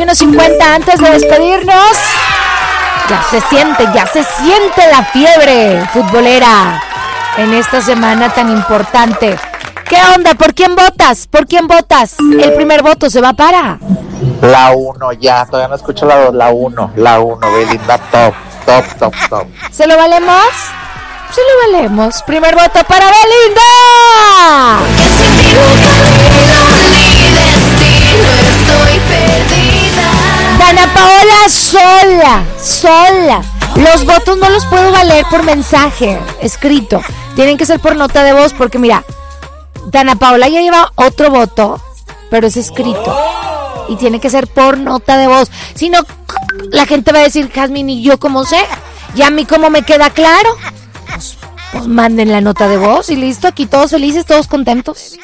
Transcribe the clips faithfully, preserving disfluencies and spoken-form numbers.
y uno cincuenta. Antes de despedirnos, ya se siente, ya se siente la fiebre futbolera en esta semana tan importante. ¿Qué onda? ¿Por quién votas? ¿Por quién votas? El primer voto se va para... La uno, ya, todavía no escucho la dos, la uno, la uno, Belinda, top, top, top, top. ¿Se lo valemos? Se lo valemos. Primer voto para Belinda. Porque sin ti nunca ni destino, estoy perdida. Dana Paola sola, sola. Los votos no los puedo valer por mensaje escrito. Tienen que ser por nota de voz porque mira, Dana Paola ya lleva otro voto, pero es escrito. Y tiene que ser por nota de voz. Si no, la gente va a decir, Jazmín, ¿y yo cómo sé? ¿Y a mí cómo me queda claro? Pues, pues manden la nota de voz y listo. Aquí todos felices, todos contentos.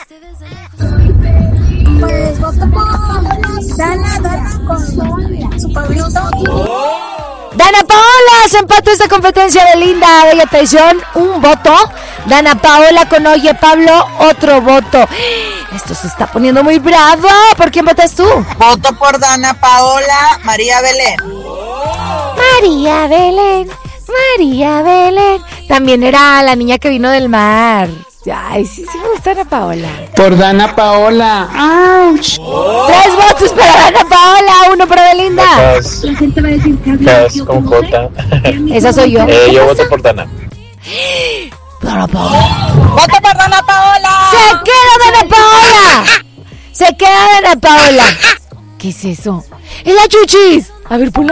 Pues voto por Dana, Dana con su Pablito. Dana Paola se empató esta competencia de Linda Bella Traición. Un voto. Dana Paola con Oye Pablo, otro voto. Esto se está poniendo muy bravo. ¿Por quién votas tú? Voto por Dana Paola, María Belén. María Belén, María Belén. También era la niña que vino del mar. Ay, sí, sí me gusta Dana Paola. Por Dana Paola. ¡Auch! Tres votos para Dana Paola, uno para Belinda. Cas, La gente va a decir, Cas con J. Esa soy yo. Eh, yo voto por Dana. Dana Paola. Voto por Dana Paola. ¡Se queda Dana Paola! ¡Se queda Dana Paola! ¿Qué es eso? ¡Es la Chuchis! A ver, ponla.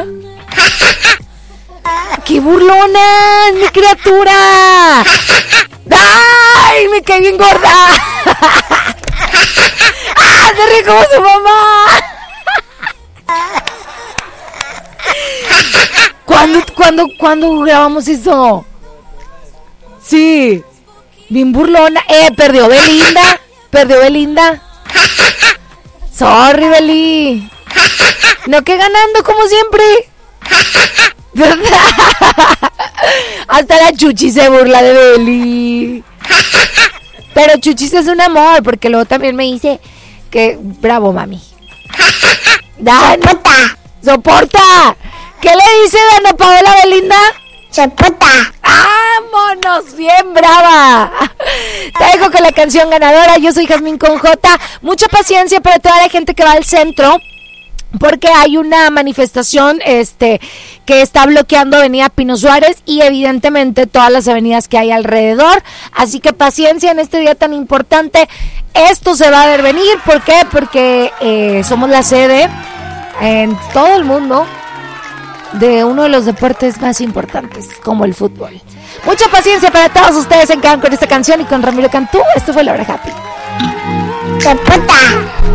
¡Qué burlona! ¡Mi criatura! ¡Ay! ¡Me caí bien gorda! ¡Ah! ¡Se ríe como su mamá! ¿Cuándo, cuándo, cuándo grabamos eso? Sí. Bien burlona. Eh, perdió Belinda. Perdió Belinda. Sorry, Beli. No, que ganando como siempre. ¿Verdad? Hasta la Chuchi se burla de Beli. Pero Chuchis es un amor, porque luego también me dice que bravo, mami. Soporta. Soporta. ¿Qué le dice Dana Paola a Belinda? Soporta. ¡Vámonos! ¡Bien brava! Te dejo con la canción ganadora. Yo soy Jazmín con J. Mucha paciencia para toda la gente que va al centro, porque hay una manifestación este que está bloqueando Avenida Pino Suárez y evidentemente todas las avenidas que hay alrededor. Así que paciencia en este día tan importante. Esto se va a ver venir. ¿Por qué? Porque eh, somos la sede en todo el mundo de uno de los deportes más importantes, como el fútbol. Mucha paciencia para todos ustedes. Se quedan con esta canción y con Ramiro Cantú. Esto fue La Hora Happy. Soporta.